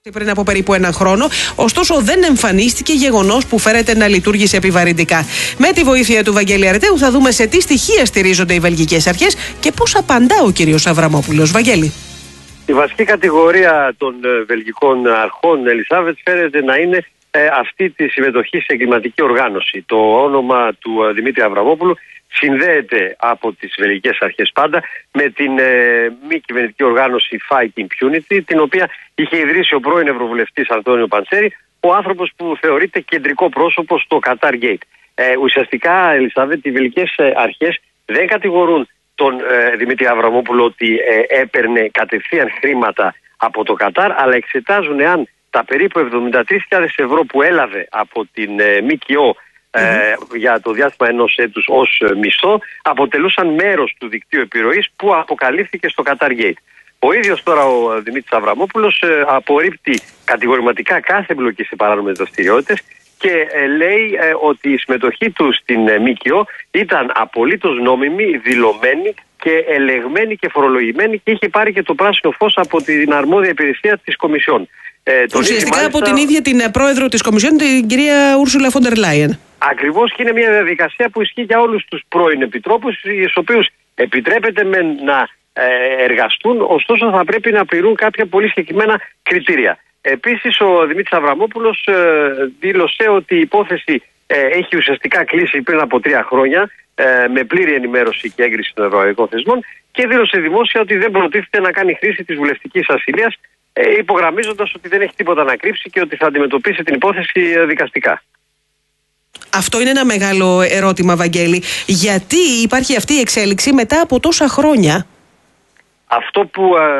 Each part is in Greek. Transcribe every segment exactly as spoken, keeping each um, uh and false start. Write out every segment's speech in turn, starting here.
Πριν από περίπου ένα χρόνο, ωστόσο δεν εμφανίστηκε γεγονός που φέρεται να λειτουργήσει επιβαρυντικά. Με τη βοήθεια του Βαγγέλη Αρετέου θα δούμε σε τι στοιχεία στηρίζονται οι βελγικές αρχές και πώς απαντά ο κύριος Αβραμόπουλος. Βαγγέλη. Η βασική κατηγορία των βελγικών αρχών, Ελισάβετ, φαίνεται να είναι ε, αυτή τη συμμετοχή σε εγκληματική οργάνωση. Το όνομα του Δημήτρη Αβραμόπουλου συνδέεται από τις βελγικές αρχές πάντα με την ε, μη κυβερνητική οργάνωση Fight Impunity, την οποία είχε ιδρύσει ο πρώην Ευρωβουλευτής Αντώνιο Παντσέρη, ο άνθρωπος που θεωρείται κεντρικό πρόσωπο στο Qatar Gate. Ε, ουσιαστικά, Ελισάβετ, οι βελγικές αρχές δεν κατηγορούν τον ε, Δημήτρη Αβραμόπουλο ότι ε, έπαιρνε κατευθείαν χρήματα από το Κατάρ, αλλά εξετάζουν εάν τα περίπου εβδομήντα τρεις χιλιάδες ευρώ που έλαβε από την ε, ΜΚΟ ε, mm-hmm. για το διάστημα ενός έτους ως ε, μισθό αποτελούσαν μέρος του δικτύου επιρροής που αποκαλύφθηκε στο Qatar Gate. Ο ίδιος τώρα ο Δημήτρης Αβραμόπουλος ε, απορρίπτει κατηγορηματικά κάθε εμπλοκή σε παράνομες δραστηριότητες και ε, λέει ε, ότι η συμμετοχή του στην ε, ΜΚΟ ήταν απολύτως νόμιμη, δηλωμένη και ελεγμένη και φορολογημένη και είχε πάρει και το πράσινο φως από την αρμόδια υπηρεσία της Κομισιόν. Ε, Ουσιαστικά μάλιστα... από την ίδια την πρόεδρο της Κομισιόν, την κυρία Ούρσουλα φον ντερ Λάιεν. Ακριβώς, και είναι μια διαδικασία που ισχύει για όλους τους πρώην επιτρόπους, στους οποίους επιτρέπεται με να ε, εργαστούν, ωστόσο θα πρέπει να πληρούν κάποια πολύ συγκεκριμένα κριτήρια. Επίσης, ο Δημήτρης Αβραμόπουλος ε, δήλωσε ότι η υπόθεση ε, έχει ουσιαστικά κλείσει πριν από τρία χρόνια ε, με πλήρη ενημέρωση και έγκριση των ευρωπαϊκών θεσμών και δήλωσε δημόσια ότι δεν προτίθεται να κάνει χρήση της βουλευτικής ασυλίας, ε, υπογραμμίζοντας ότι δεν έχει τίποτα να κρύψει και ότι θα αντιμετωπίσει την υπόθεση ε, δικαστικά. Αυτό είναι ένα μεγάλο ερώτημα, Βαγγέλη. Γιατί υπάρχει αυτή η εξέλιξη μετά από τόσα χρόνια? Αυτό που ε,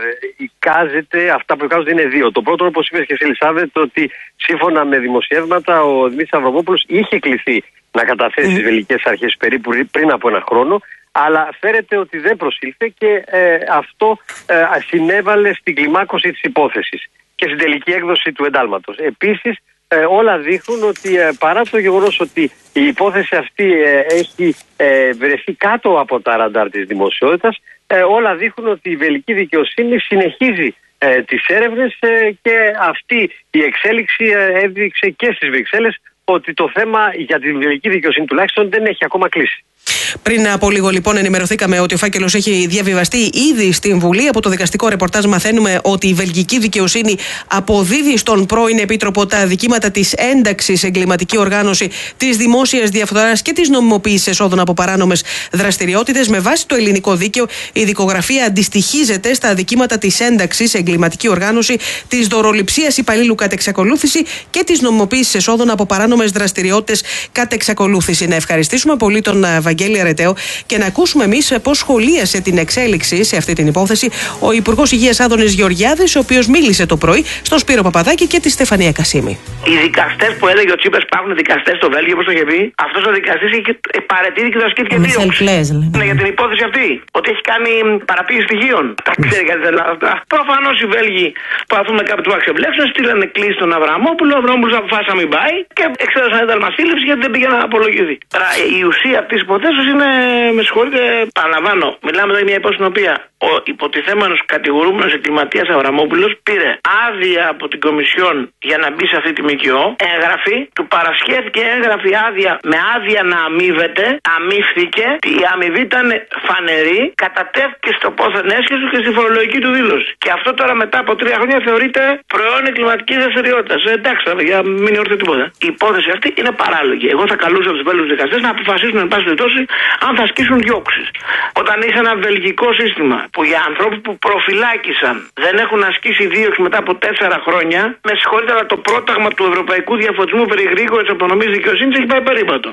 εικάζεται, αυτά που εικάζονται είναι δύο. Το πρώτο, όπως είπες και εσύ, Ελισάβετ, ότι σύμφωνα με δημοσιεύματα ο Δημήτρης Αβραμόπουλος είχε κληθεί να καταθέσει στις mm. βελγικές αρχές περίπου πριν από ένα χρόνο, αλλά φέρεται ότι δεν προσήλθε και ε, αυτό ε, συνέβαλε στην κλιμάκωση της υπόθεσης και στην τελική έκδοση του εντάλματος. Επίσης, ε, όλα δείχνουν ότι ε, παρά το γεγονός ότι η υπόθεση αυτή ε, έχει ε, βρεθεί κάτω από τα ραντάρ της δημοσιότητας, Ε, όλα δείχνουν ότι η βελγική δικαιοσύνη συνεχίζει ε, τις έρευνες ε, και αυτή η εξέλιξη ε, έδειξε και στις Βρυξέλλες ότι το θέμα για την βελγική δικαιοσύνη τουλάχιστον δεν έχει ακόμα κλείσει. Πριν από λίγο, λοιπόν, ενημερωθήκαμε ότι ο φάκελος έχει διαβιβαστεί ήδη στην Βουλή. Από το δικαστικό ρεπορτάζ μαθαίνουμε ότι η βελγική δικαιοσύνη αποδίδει στον πρώην Επίτροπο τα δικήματα της ένταξης σε εγκληματική οργάνωση, της δημόσιας διαφθοράς και της νομιμοποίησης εσόδων από παράνομες δραστηριότητες. Με βάση το ελληνικό δίκαιο, η δικογραφία αντιστοιχίζεται στα δικήματα της ένταξης σε εγκληματική οργάνωση, της δωροληψίας υπαλλήλου κατ' εξακολούθηση και της νομιμοποίησης εσόδων από παράνομες δραστηριότητες κατ' εξακολούθηση. Να ευχαριστήσουμε πολύ τον Βαγγέλη Αρετέο και να ακούσουμε εμείς πώς σχολίασε την εξέλιξη σε αυτή την υπόθεση ο Υπουργός Υγείας Άδωνης Γεωργιάδης, ο οποίος μίλησε το πρωί στον Σπύρο Παπαδάκη και τη Στεφανία Κασίμη. Οι δικαστές που έλεγε ο Τσίπρας, υπάρχουν δικαστές στο Βέλγιο, όπως το είχε πει, αυτός ο δικαστής είχε παραιτηθεί και το ασκήθηκε δίωξη. Ναι, για την υπόθεση αυτή. Ότι έχει κάνει παραποίηση στοιχείων. Τα ξέρει κανείς αυτά. Προφανώς οι Βέλγοι προσπαθούν με κάποιον του αξιοπλέξουν, στείλανε κλείσει στον Αβραμόπουλο, ο Αβραμόπουλος αποφάσισε να μην πάει και εξέδωσαν ένταλμα σύλληψης γιατί δεν πήγε να απολογηθεί. Τώρα η ουσία αυτής της υποθέσεως είναι, με συγχωρείτε, παραλαμβάνω, μιλάμε εδώ για μια υπόθεση στην οποία ο υποτιθέμενος κατηγορούμενος εγκληματίας Αβραμόπουλος πήρε άδεια από την Κομισιόν για να μπει σε αυτή τη ΜΚΟ, έγγραφη, του παρασχέθηκε έγγραφη άδεια με άδεια να αμείβεται, αμείφθηκε, η αμοιβή ήταν φανερή, κατατέθηκε στο πόθεν έσχεσου και στη φορολογική του δήλωση. Και αυτό τώρα μετά από τρία χρόνια θεωρείται προϊόν εγκληματικής δραστηριότητας. Ε, εντάξει, για μην εορθεί τίποτα. Η υπόθεση αυτή είναι παράλογη. Εγώ θα καλούσα τους Βέλγους δικαστές να αποφασίσουν, εν πάση περιπτώσει, αν θα ασκήσουν διώξεις. Όταν είσαι ένα βελγικό σύστημα που για ανθρώπους που προφυλάκησαν δεν έχουν ασκήσει δίωξη μετά από τέσσερα χρόνια, με συγχωρείτε, αλλά το πρόταγμα του ευρωπαϊκού διαφωτισμού περί γρήγορης απονομής δικαιοσύνης έχει πάει περίπατο.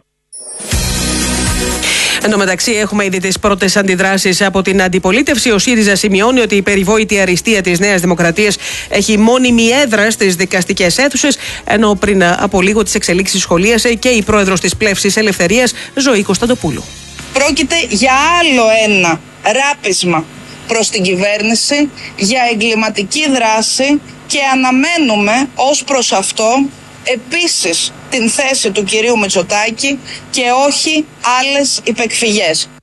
Εν τω μεταξύ, έχουμε ήδη τις πρώτες αντιδράσεις από την αντιπολίτευση. Ο ΣΥΡΙΖΑ σημειώνει ότι η περιβόητη αριστεία της Νέας Δημοκρατίας έχει μόνιμη έδρα στις δικαστικές αίθουσες, ενώ πριν από λίγο τις εξελίξεις σχολίασε και η πρόεδρος της Πλεύσης Ελευθερίας, Ζωή Κωνσταντοπούλου. Πρόκειται για άλλο ένα ράπισμα προς την κυβέρνηση για εγκληματική δράση και αναμένουμε ως προς αυτό επίσης την θέση του κυρίου Μητσοτάκη και όχι άλλες υπεκφυγές.